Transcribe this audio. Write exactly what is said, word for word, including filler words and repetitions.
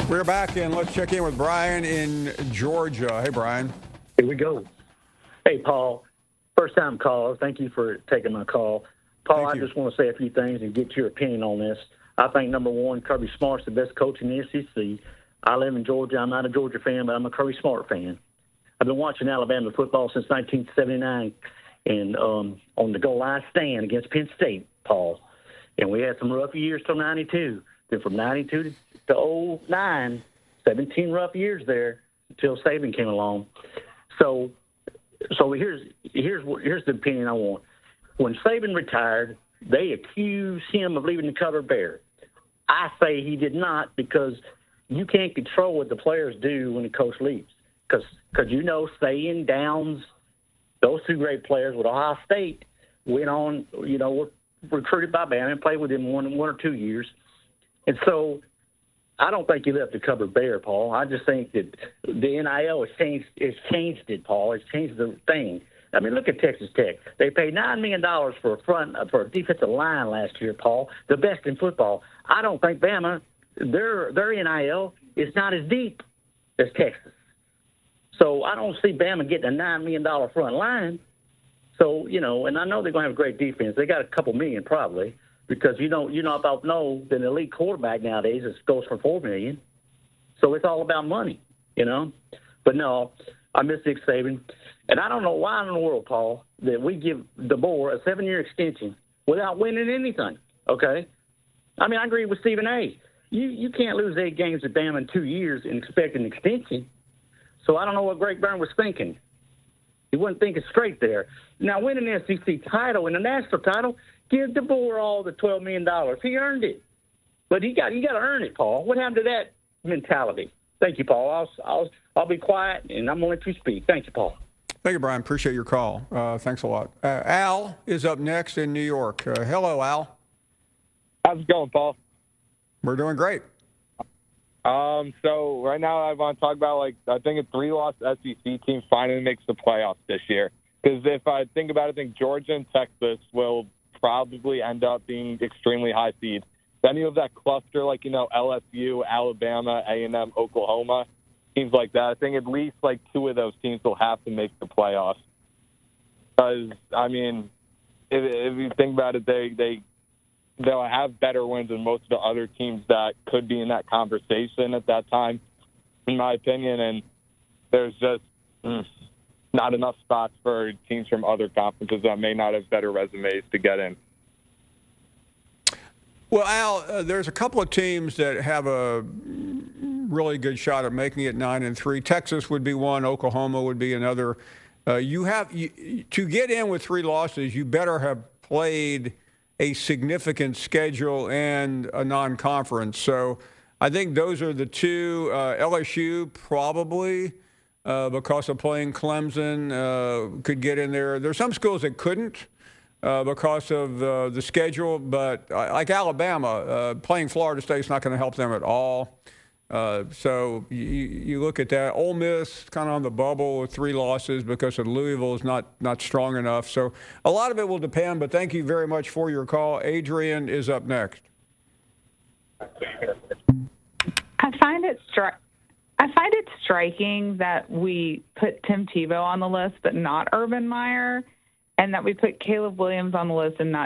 We're back, and let's check in with Brian in Georgia. Hey, Brian. Here we go. Hey, Paul. First time call. Thank you for taking my call. Paul, Thank I you. just want to say a few things and get your opinion on this. I think, number one, Kirby Smart's the best coach in the S E C. I live in Georgia. I'm not a Georgia fan, but I'm a Kirby Smart fan. I've been watching Alabama football since nineteen seventy-nine and um, on the goal line stand against Penn State, Paul. And we had some rough years till ninety-two. Then from ninety-two to oh nine, seventeen rough years there until Saban came along. So so here's here's here's the opinion I want. When Saban retired, they accused him of leaving the cover bare. I say he did not, because you can't control what the players do when the coach leaves. Because you know, Saban, Downs, those two great players with Ohio State went on, you know, were recruited by Bama and played with him one, one or two years. And so I don't think he left the cupboard bare, Paul. I just think that the N I L has changed, has changed it, Paul. It's changed the thing. I mean, look at Texas Tech. They paid nine million dollars for a front for a defensive line last year, Paul, the best in football. I don't think Bama, their their N I L is not as deep as Texas. So I don't see Bama getting a nine million dollars front line. So, you know, and I know they're going to have a great defense. They got a couple million probably, because, you know, you know about know that an elite quarterback nowadays is, goes for four million dollars. So it's all about money, you know. But, no, I miss Nick Saban. And I don't know why in the world, Paul, that we give DeBoer a seven-year extension without winning anything, okay? I mean, I agree with Stephen A. You you can't lose eight games at Bama in two years and expect an extension. So I don't know what Greg Byrne was thinking. He wasn't thinking straight there. Now, winning an S E C title and a national title, give DeBoer all the twelve million dollars. He earned it. But he got you got to earn it, Paul. What happened to that mentality? Thank you, Paul. I'll, I'll, I'll be quiet, and I'm going to let you speak. Thank you, Paul. Thank you, Brian. Appreciate your call. Uh, thanks a lot. Uh, Al is up next in New York. Uh, hello, Al. How's it going, Paul? We're doing great. Um, so right now I want to talk about, like, I think a three-loss S E C team finally makes the playoffs this year. Because if I think about it, I think Georgia and Texas will probably end up being extremely high seeds. Then you have that cluster, like, you know, L S U, Alabama, A and M, Oklahoma, teams like that. I think at least, like, two of those teams will have to make the playoffs. Because, I mean, if, if you think about it, they, they, they'll have better wins than most of the other teams that could be in that conversation at that time, in my opinion. And there's just mm, not enough spots for teams from other conferences that may not have better resumes to get in. Well, Al, uh, there's a couple of teams that have a really good shot at making it nine and three. Texas would be one. Oklahoma would be another. Uh, you have you, to get in with three losses, you better have played a significant schedule and a non-conference. So I think those are the two. Uh, L S U probably, uh, because of playing Clemson, uh, could get in there. There's some schools that couldn't uh, because of uh, the schedule, but uh, like Alabama, uh, playing Florida State's not going to help them at all. Uh, so you, you look at that. Ole Miss kind of on the bubble with three losses because of Louisville is not not strong enough. So a lot of it will depend. But thank you very much for your call. Adrian is up next. I find it stri- I find it striking that we put Tim Tebow on the list, but not Urban Meyer, and that we put Caleb Williams on the list and not